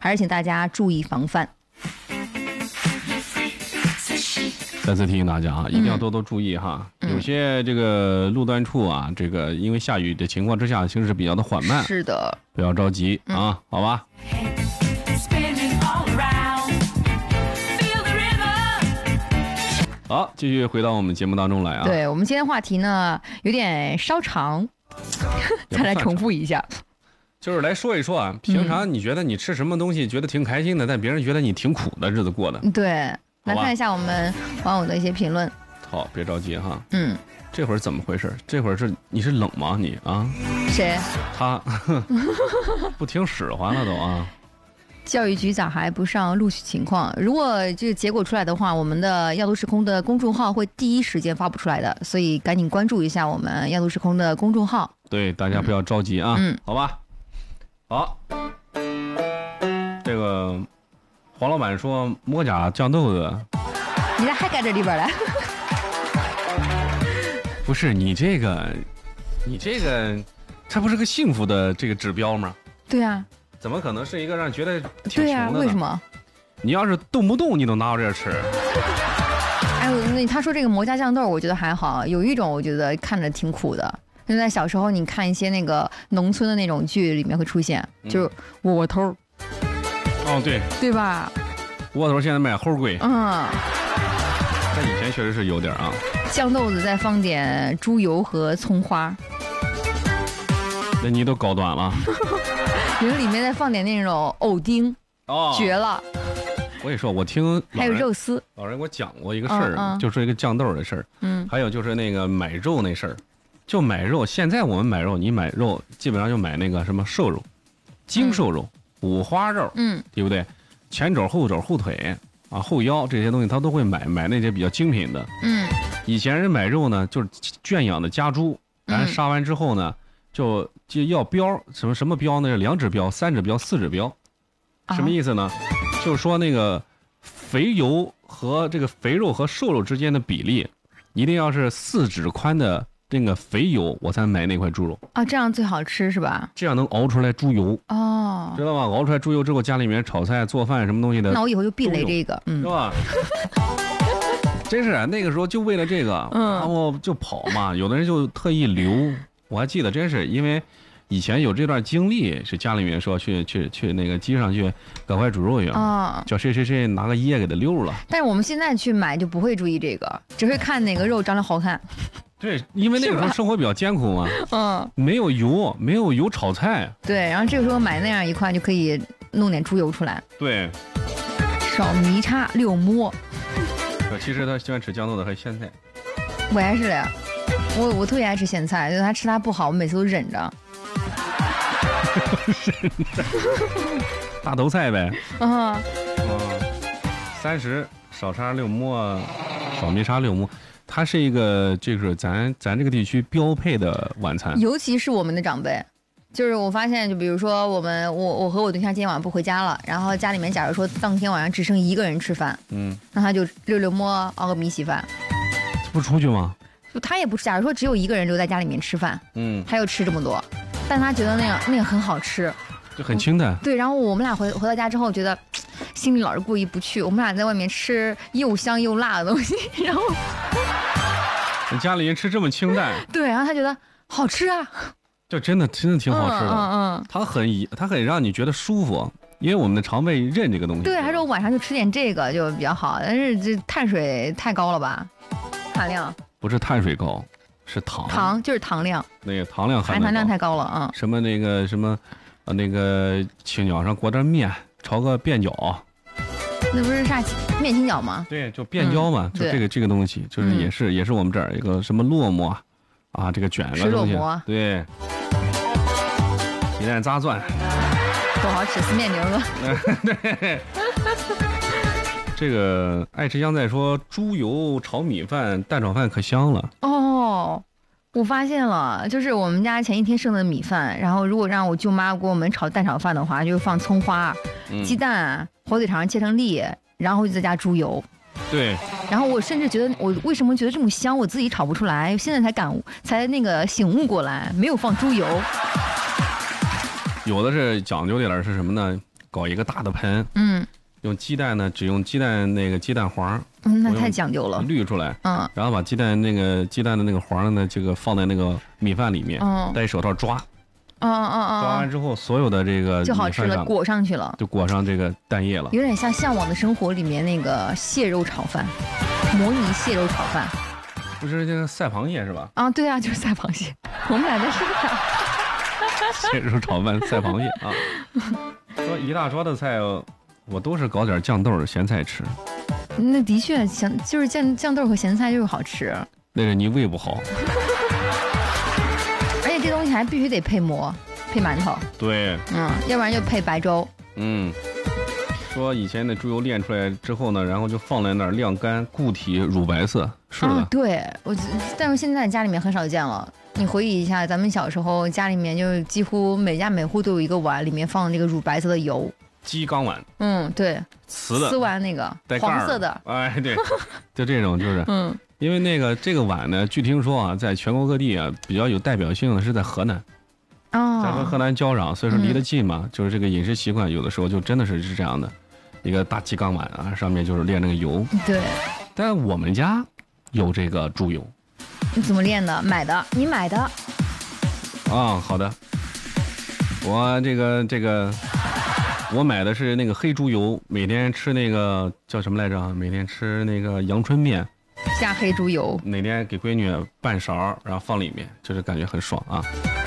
还是请大家注意防范。 再次提醒大家啊，一定要多多注意哈。有些这个路段处啊，这个因为下雨的情况之下，行驶比较的缓慢。 是的， 不要着急啊，好吧。好，继续回到我们节目当中来啊。 对，我们今天话题呢有点稍长，再来重复一下。 就是来说一说啊，平常你觉得你吃什么东西觉得挺开心的，但别人觉得你挺苦的日子过的。 对，来看一下我们网友的一些评论。 好，别着急哈。这会儿怎么回事？这会儿你是冷吗？你啊？ 谁？ 他不听使唤了都啊。 教育局咋还不上录取情况？如果这个结果出来的话，我们的要读时空的公众号会第一时间发布出来的，所以赶紧关注一下我们要读时空的公众号。 对，大家不要着急啊。好吧。好，这个黄老板说磨甲酱豆子， 你咋还搁这里边来？ 不是你这个，它不是个幸福的这个指标吗？ 对啊。 怎么可能是一个让人觉得挺穷的呢？ 对啊，为什么？ 你要是动不动你都拿到这儿吃。 哎，那他说这个磨家酱豆，我觉得还好。有一种我觉得看着挺苦的，就在小时候你看一些那个农村的那种剧里面会出现，就是窝头。 哦，对， 对吧？ 窝头现在卖齁贵。 但以前确实是有点啊。 酱豆子再放点猪油和葱花。 那你都高端了。 比如里面再放点那种藕丁，绝了！ 我跟你说，我听还有肉丝， 老人给我讲过一个事儿，就说一个酱豆的事儿。还有就是那个买肉那事儿，就买肉。现在我们买肉，你买肉基本上就买那个什么瘦肉、精瘦肉、五花肉，对不对？前肘、后肘、后腿啊、后腰这些东西，他都会买那些比较精品的。以前人买肉呢，就是圈养的家猪，咱杀完之后呢。就要标什么标呢？是2指标、3指标、4指标，什么意思呢？就是说那个肥油和这个肥肉和瘦肉之间的比例，一定要是4指宽的那个肥油，我才买那块猪肉啊，这样最好吃是吧？ 这样能熬出来猪油哦， 知道吗？熬出来猪油之后，家里面炒菜、做饭什么东西的， 那我以后就避雷这个， 是吧？真是那个时候就为了这个，然后就跑嘛，有的人就特意留。我还记得，真是因为以前有这段经历，是家里面说去那个鸡上去搞块猪肉去，叫谁拿个椰给他溜了。 但是我们现在去买就不会注意这个，只会看哪个肉长得好看。 对，因为那个时候生活比较艰苦嘛，没有油炒菜。对， 然后这个时候买那样一块就可以弄点猪油出来。 对， 少迷叉6摸。 其实他喜欢吃酱豆子和咸菜。 我也是的呀。我特别爱吃咸菜，就他吃它不好，我每次都忍着。 大头菜呗。30少叉6摸，少迷叉6摸，它是一个就是咱这个地区标配的晚餐， 尤其是我们的长辈。就是我发现，就比如说我和我对象今天晚上不回家了，然后家里面假如说当天晚上只剩一个人吃饭，那他就6摸熬个米稀饭。 不出去吗？ 他也不是，假如说只有一个人留在家里面吃饭，他又吃这么多，但他觉得那个很好吃， 就很清淡。 对，然后我们俩回到家之后，觉得心里老是过意不去。我们俩在外面吃又香又辣的东西，然后家里人吃这么清淡， 对，然后他觉得好吃啊， 就真的挺好吃的。他很让你觉得舒服，因为我们的肠胃认这个东西。 对，他说晚上就吃点这个就比较好，但是这碳水太高了吧，含量。不是碳水高，是糖就是糖量，那个糖量含量太高了什么那个什么，那个青椒上裹点面，炒个边角，那不是啥面青椒吗？对，就边角嘛，就这个东西，就是也是我们这儿一个什么烙馍啊，这个卷个东西，对，鸡蛋炸钻，多好吃，死面牛肉，对。这个爱吃香菜说猪油炒米饭蛋炒饭可香了哦，我发现了，就是我们家前一天剩的米饭，然后如果让我舅妈给我们炒蛋炒饭的话，就放葱花、鸡蛋、火腿肠切成粒，然后就再加猪油。对，然后我甚至觉得我为什么觉得这么香，我自己炒不出来，现在才那个醒悟过来，没有放猪油。有的是讲究点是什么呢？ 搞一个大的盆，用鸡蛋呢，只用鸡蛋那个鸡蛋黄， 那太讲究了， 滤出来，然后把鸡蛋的那个黄呢，这个放在那个米饭里面，戴手套抓，抓完之后，所有的这个就好吃了，裹上去了， 就裹上这个蛋液了， 有点像《向往的生活》里面那个蟹肉炒饭，模拟蟹肉炒饭， 不是这个赛螃蟹是吧？ 啊，对啊，就是赛螃蟹，我们俩在说啥？ 蟹肉炒饭赛螃蟹啊！说一大桌的菜，我都是搞点酱豆咸菜吃。 那的确，就是酱豆和咸菜就是好吃。 那是你胃不好。 而且这东西还必须得配馍，配馒头。 对。 要不然就配白粥。 说以前的猪油炼出来之后呢，然后就放在那儿晾干，固体乳白色。是的。 对，但是现在家里面很少见了。你回忆一下，咱们小时候家里面就几乎每家每户都有一个碗，里面放这个乳白色的油。 鸡缸碗。 对， 瓷的， 瓷碗那个，黄色的。 哎，对，就这种就是，因为这个碗呢，据听说啊，在全国各地啊比较有代表性的是在河南。在和河南交壤，所以说离得近嘛，就是这个饮食习惯有的时候就真的是这样的，一个大鸡缸碗啊，上面就是炼那个油。 对。 但我们家有这个猪油。 你怎么炼的？买的？你买的？ 好的。我这个，我买的是那个黑猪油，每天吃那个叫什么来着？每天吃那个阳春面， 加黑猪油。 哪天给闺女半勺，然后放里面，就是感觉很爽啊。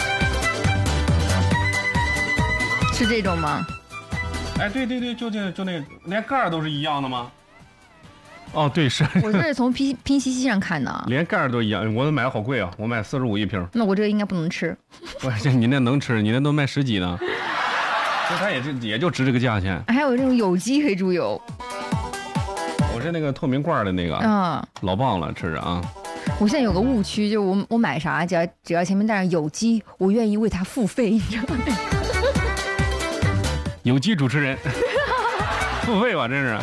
是这种吗？ 哎，对，就那个，连盖儿都是一样的吗？对，是。 我这是从拼夕夕上看的， 连盖儿都一样，我买的好贵啊，我买45一瓶。 那我这个应该不能吃。 你那能吃，你那都卖10几呢。所以它也就值这个价钱。 还有这种有机黑猪油。 我是那个透明罐的那个，老棒了，吃着啊。 我现在有个误区，就是我买啥，只要前面带上有机，我愿意为它付费，你知道吗？ 有机主持人，付费吧，真是。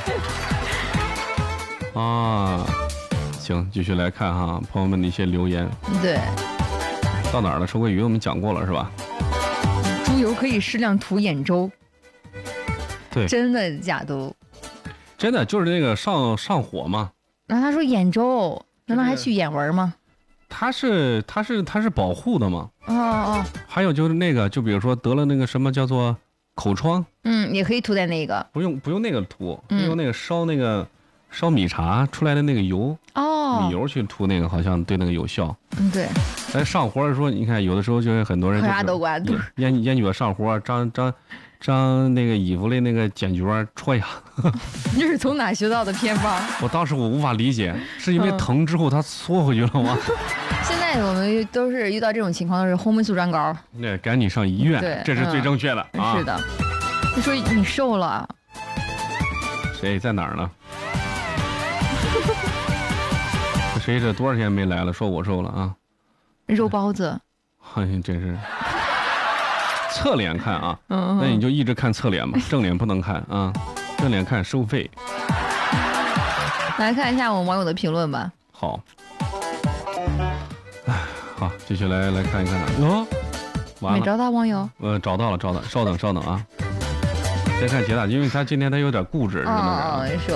行，继续来看哈，朋友们的一些留言。 对。 到哪儿了？收桂鱼我们讲过了是吧？ 猪油可以适量涂眼周。 对。 真的假的？ 真的就是那个上火嘛。 然后他说眼周，难道还去眼纹吗？ 它是保护的嘛。还有就是那个，就比如说得了那个什么叫做口疮， 也可以涂在那个。 不用那个涂，用那个烧米茶出来的那个油，米油去涂那个，好像对那个有效。 对。 上火的时候，你看有的时候就是很多人喝啥都管烟角上火，张那个衣服的那个尖角戳呀。 你是从哪学到的偏方？ 我无法理解，是因为疼之后它缩回去了吗？ 现在我们都是遇到这种情况，都是红霉素软膏。 对，赶紧上医院，这是最正确的啊。 是的。你说你瘦了？ 谁在哪儿呢？谁这多少天没来了？说我瘦了啊？ 肉包子。 哎，真是。侧脸看啊，那你就一直看侧脸吧，正脸不能看啊，正脸看收费。 来看一下我们网友的评论吧。 好。好，继续来看一看。完了。 没找到网友？ 找到了，稍等啊。先看杰大，因为他今天他有点固执，是吗？ 说。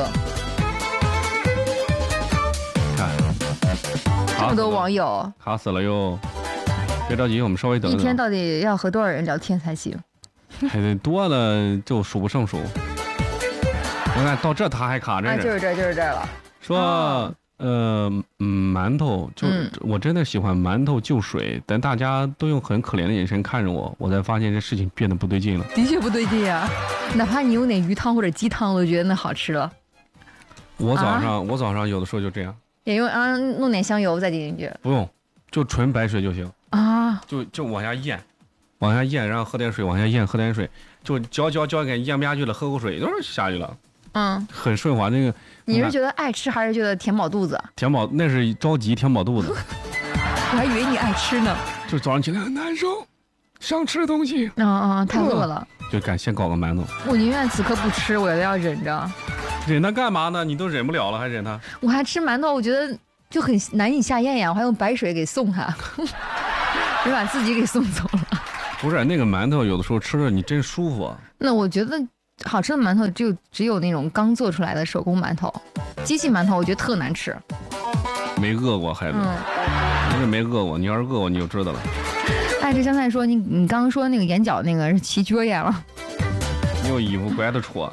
看。 这么多网友。 卡死了哟。别着急，我们稍微等等。 一天到底要和多少人聊天才行？ 多了就数不胜数。你看到这他还卡着。 就是这了。 说馒头，我真的喜欢馒头就水，但大家都用很可怜的眼神看着我，我才发现这事情变得不对劲了。 的确不对劲啊！哪怕你用点鱼汤或者鸡汤，我都觉得那好吃了。 我早上有的时候就这样。 也用弄点香油再进去。 不用，就纯白水就行。就往下咽，然后喝点水，往下咽，喝点水，就嚼给咽不下去了，喝口水都是下去了。很顺滑。那个你是觉得爱吃还是觉得填饱肚子？ 那是着急填饱肚子。 我还以为你爱吃呢。 就早上起来很难受，想吃东西。 太饿了。 就敢先搞个馒头。 我宁愿此刻不吃，我也要忍着。 忍它干嘛呢？你都忍不了了，还忍它？ 我还吃馒头，我觉得就很难以下咽呀，我还用白水给送它。就把自己给送走了。 不是那个馒头，有的时候吃着你真舒服。 那我觉得好吃的馒头只有那种刚做出来的手工馒头，机器馒头我觉得特难吃。 没饿过孩子，那个没饿过，你要是饿过你就知道了。 哎，这香菜说你刚刚说那个眼角那个是起脚眼了， 你有衣服乖的戳。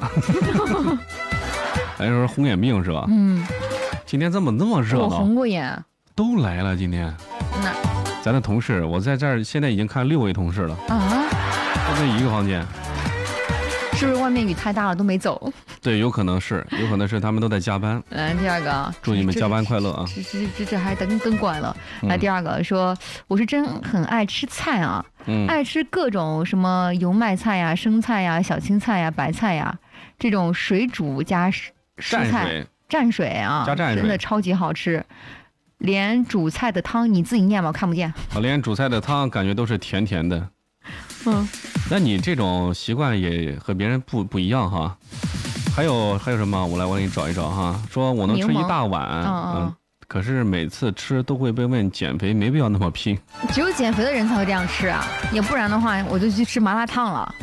还说红眼病是吧？今天怎么那么热闹？ 我红过眼。 都来了今天。咱的同事，我在这儿现在已经看6位同事了啊，都在一个房间。 是不是外面雨太大了都没走？ 对，有可能是他们都在加班。 来第二个， 祝你们加班快乐啊！ 这还灯关了。来第二个说，我是真很爱吃菜啊，爱吃各种什么油麦菜呀、生菜呀、小青菜呀、白菜呀，这种水煮加蔬菜蘸水啊， 加蘸水真的超级好吃。连煮菜的汤你自己念吧，我看不见。 连煮菜的汤感觉都是甜甜的。那你这种习惯也和别人不一样哈。还有什么？我给你找一找哈。说我能吃一大碗，可是每次吃都会被问减肥，没必要那么拼。 只有减肥的人才会这样吃啊，也不然的话我就去吃麻辣烫了。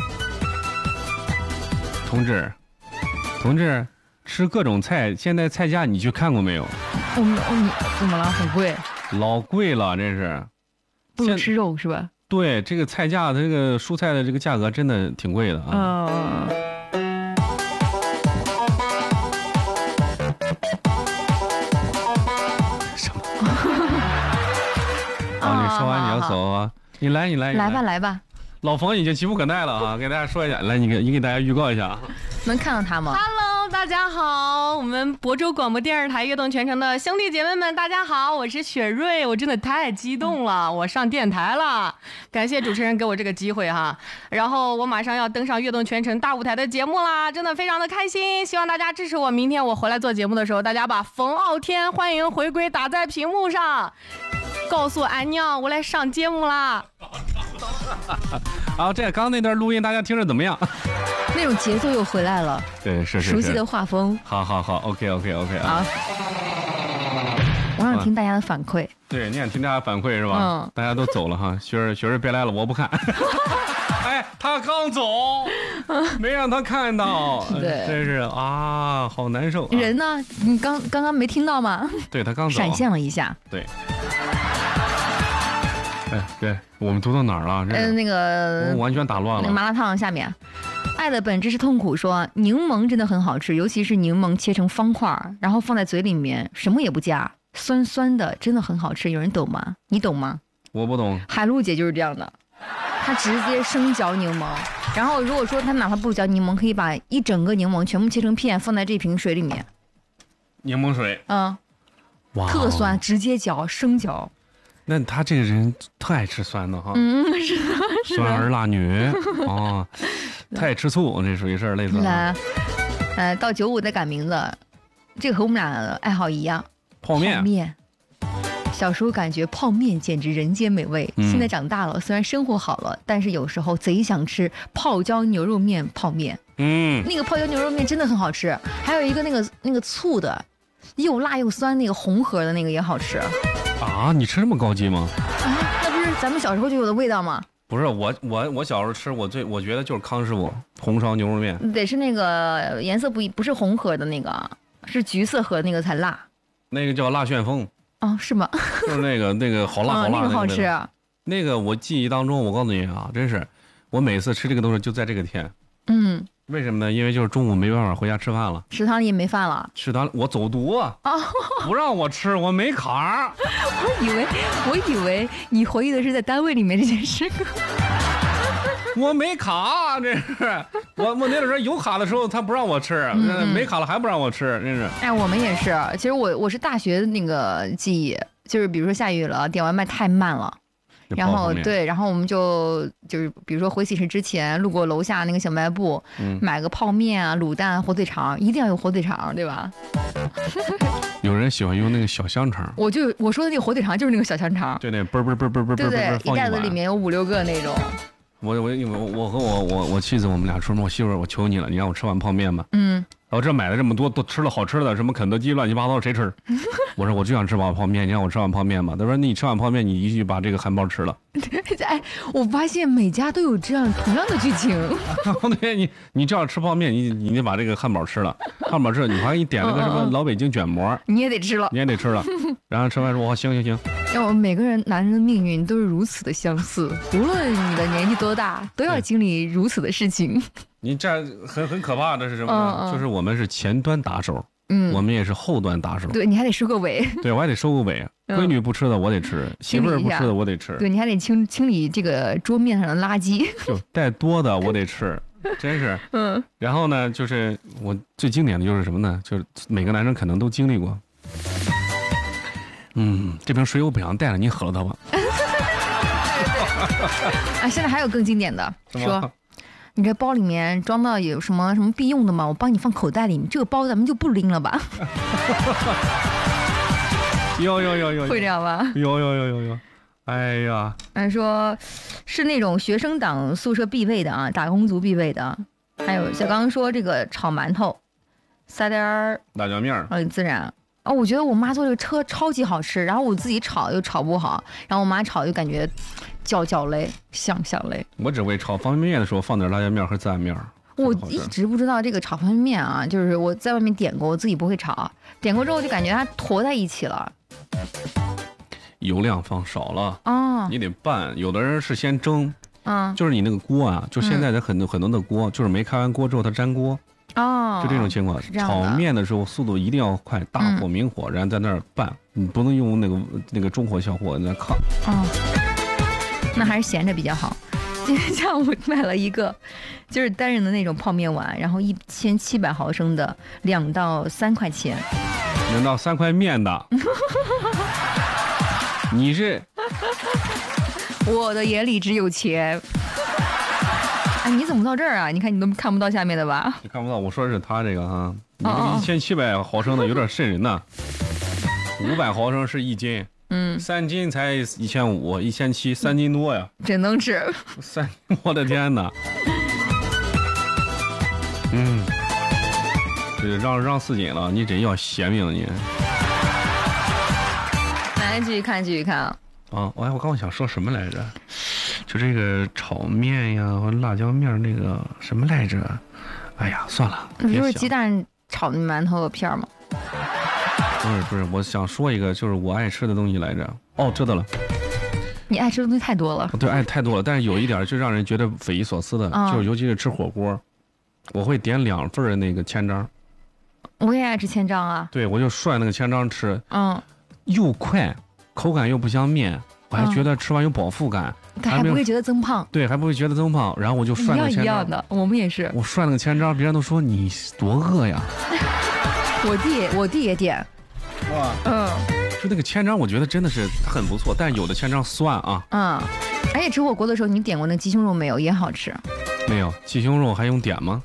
同志，吃各种菜，现在菜价你去看过没有？ 你怎么了？很贵。 老贵了，这是。 不如吃肉是吧？ 对，这个菜价，这个蔬菜的这个价格真的挺贵的啊。什么？你说完你要走啊？你来吧。老冯已经急不可耐了啊！给大家说一下，来，你给大家预告一下。 能看到他吗 ？Hello， 大家好，我们亳州广播电视台悦动全城的兄弟姐妹们，大家好，我是雪瑞，我真的太激动了，我上电台了，感谢主持人给我这个机会哈。然后我马上要登上悦动全城大舞台的节目啦，真的非常的开心，希望大家支持我。明天我回来做节目的时候，大家把冯傲天欢迎回归打在屏幕上，告诉俺娘我来上节目啦。 好，这刚刚那段录音大家听着怎么样？ 那种节奏又回来了， 对，是熟悉的画风。 好 ，OK 啊。我想听大家的反馈。 对，你想听大家反馈是吧？大家都走了哈，雪瑞别来了，我不看。哎，他刚走，没让他看到， 对， 真是啊，好难受。 人呢？你刚刚没听到吗？ 对，他刚走， 闪现了一下。 对。哎，对，我们读到哪儿了？ 那个完全打乱了。 麻辣烫下面，爱的本质是痛苦说柠檬真的很好吃，尤其是柠檬切成方块，然后放在嘴里面，什么也不加，酸酸的，真的很好吃。有人懂吗？你懂吗？ 我不懂。 海璐姐就是这样的，她直接生嚼柠檬，然后如果说她哪怕不嚼柠檬，可以把一整个柠檬全部切成片，放在这瓶水里面。 柠檬水。 哇，特酸，直接嚼，生嚼。 那他这个人特爱吃酸的哈， 是的， 酸儿辣女哦，特爱吃醋，这属于是类似。 来，到95再改名字，这个和我们俩的爱好一样。 泡面。 小时候感觉泡面简直人间美味，现在长大了，虽然生活好了，但是有时候贼想吃泡椒牛肉面泡面。那个泡椒牛肉面真的很好吃，还有一个那个醋的，又辣又酸，那个红盒的那个也好吃。 啊，你吃这么高级吗？ 那不是咱们小时候就有的味道吗？ 不是，我小时候吃，我觉得就是康师傅红烧牛肉面， 得是那个颜色不是红盒的那个，是橘色盒那个才辣。 那个叫辣旋风。 是吗？ 就是那个好辣那个好吃。 那个我记忆当中，我告诉你啊，真是，我每次吃这个东西就在这个天。为什么呢？因为就是中午没办法回家吃饭了， 食堂里也没饭了。 食堂我走读啊，不让我吃，我没卡。 我以为你回忆的是在单位里面这件事。 我没卡，这是我那时候有卡的时候他不让我吃，没卡了还不让我吃，真是。 哎，我们也是。其实我是大学的那个记忆，就是比如说下雨了，点外卖太慢了。然后对，然后我们就是比如说回寝室之前路过楼下那个小卖部，买个泡面啊、卤蛋、火腿肠，一定要有火腿肠，对吧？ 有人喜欢用那个小香肠， 我说的那个火腿肠就是那个小香肠， 对，那嘣嘣嘣嘣嘣， 对，一袋子里面有5、6个那种。 我和我妻子我们俩说，我媳妇儿，我求你了，你让我吃碗泡面吧。然后这买了这么多，都吃了好吃的，什么肯德基乱七八糟，谁吃？ 我说我就想吃碗泡面，你让我吃碗泡面吧。他说你吃碗泡面，你一句把这个汉堡吃了。 哎，我发现每家都有这样同样的剧情。 对，你这样吃泡面，你得把这个汉堡吃了，汉堡吃了，你还你点了个什么老北京卷馍， 你也得吃了， 你也得吃了。然后吃完说，哦，行。 要我们每个人男人的命运都是如此的相似，无论你的年纪多大，都要经历如此的事情。 你这很可怕的是什么呢？就是我们是前端打手。我们也是后端打手。 对，你还得收个尾。 对，我还得收个尾。闺女不吃的我得吃，媳妇儿不吃的我得吃。 对，你还得清理这个桌面上的垃圾。 就带多的我得吃，真是。然后呢，就是我最经典的就是什么呢？就是每个男生可能都经历过。这瓶水我不想带了，你喝了它吧。 啊，现在还有更经典的，说。你这包里面装到有什么必用的吗？我帮你放口袋里面，这个包咱们就不拎了吧。 有， 会这样吧？ 有，哎呀， 说是那种学生党宿舍必备的啊，打工族必备的。还有像刚刚说这个炒馒头，撒点辣椒面， 很自然。我觉得我妈做这个超级好吃，然后我自己炒又炒不好，然后我妈炒就感觉焦类、香类。我只会炒方便面的时候放点辣椒面和孜然面。 我一直不知道这个炒方便面啊，就是我在外面点过，我自己不会炒，点过之后就感觉它坨在一起了。 油量放少了你得拌。有的人是先蒸，就是你那个锅啊，就现在的很多的锅，就是没开完锅之后它粘锅。就这种情况。炒面的时候速度一定要快，大火明火，然后在那儿拌，你不能用那个中火小火在那炕。 那还是闲着比较好。今天下午买了一个，就是单人的那种泡面碗，然后1700毫升的，2到3块钱。 2到3块面的。你是？ 我的眼里只有钱。哎，你怎么到这儿啊？你看你都看不到下面的吧？ 你看不到，我说的是他这个哈。1700毫升的有点瘆人呐。500毫升是1斤，3斤才1500，1700，3斤多呀。 真能吃。 我的天哪！这让4斤了，你真要闲命你。 来，继续看啊。 我刚想说什么来着？就这个炒面呀和辣椒面那个什么来着？哎呀，算了。 不是鸡蛋炒馒头片吗？ 不是，我想说一个，就是我爱吃的东西来着。知道了。 你爱吃的东西太多了。 对，爱太多了。但是有一点就让人觉得匪夷所思的，就是尤其是吃火锅，我会点2份的那个千张。 我也爱吃千张啊。 对，我就涮那个千张吃。又快，口感又不像面。我还觉得吃完有饱腹感， 还不会觉得增胖。 对，还不会觉得增胖。然后我就涮那个千张。 一样的，我们也是。 我涮那个千张，别人都说你多饿呀。 我弟也点。 哇。就那个千张，我觉得真的是很不错，但有的千张酸啊。 而且吃火锅的时候，你点过那鸡胸肉没有？也好吃。 没有，鸡胸肉还用点吗？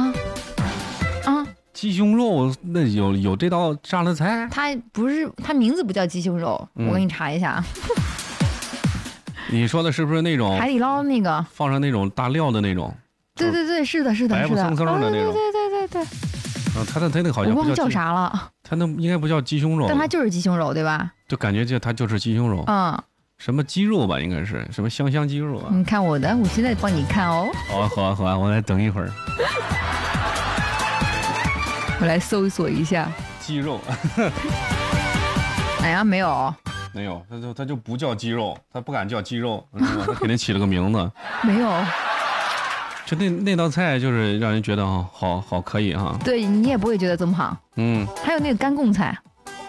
鸡胸肉那有这道榨的菜？ 它名字不叫鸡胸肉，我给你查一下。 你说的是不是那种海底捞那个放上那种大料的那种？ 对，是的， 白不蹭蹭的那种。 对。 他那个好像我忘叫啥了。 他那应该不叫鸡胸肉， 但它就是鸡胸肉，对吧？ 就感觉它就是鸡胸肉。什么鸡肉吧，应该是什么香鸡肉啊？ 你看我的，我现在帮你看哦。 好啊，我来等一会儿。 我来搜索一下鸡肉。 哎呀，没有， 他就不叫鸡肉，他不敢叫鸡肉，他给人起了个名字。 没有， 就那道菜就是让人觉得好可以哈。 对，你也不会觉得增胖。还有那个干贡菜，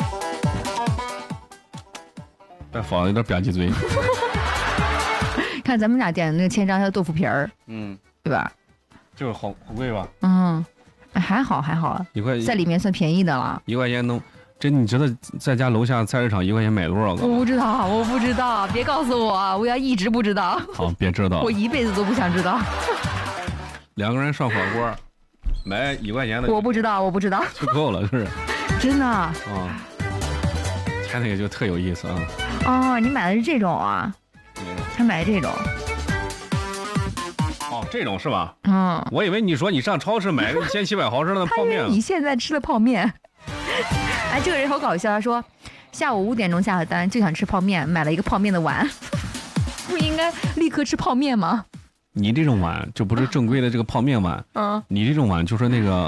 但放有点吧唧嘴。 看咱们俩点的那个千张的豆腐皮儿，对吧？ 就是好贵吧？ 还好 ，1块在里面算便宜的了。 1块钱能，你知道在家楼下菜市场1块钱买多少个？ 我不知道，别告诉我要一直不知道。 好，别知道， 我一辈子都不想知道。 2个人涮火锅，买1块钱的， 我不知道就够了，是不是？ 真的看那个就特有意思啊。 你买的是这种啊？他买这种。 这种是吧？我以为你说你上超市买个1700毫升的泡面。 你现在吃的泡面。 哎，这个人好搞笑，他说下午5点钟下的单，就想吃泡面，买了一个泡面的碗。不应该立刻吃泡面吗？ 你这种碗就不是正规的这个泡面碗，你这种碗就是那个